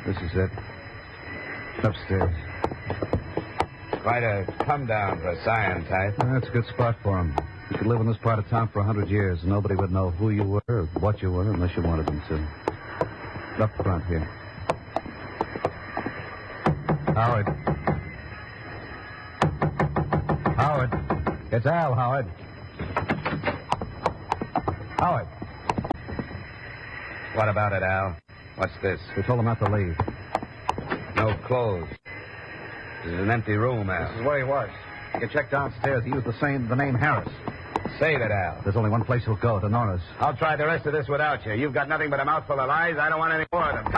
This is it. Upstairs. Quite a come down for a scion type. That's a good spot for him. You could live in this part of town for 100 years, and nobody would know who you were or what you were unless you wanted them to. Up front here. Howard. Howard. It's Al, Howard. Howard. What about it, Al? What's this? We told him not to leave. No clothes. This is an empty room, Al. This is where he was. You can check downstairs. He used the name Harris. Save it, Al. There's only one place he'll go, to Nora's. I'll try the rest of this without you. You've got nothing but a mouthful of lies. I don't want any more of them.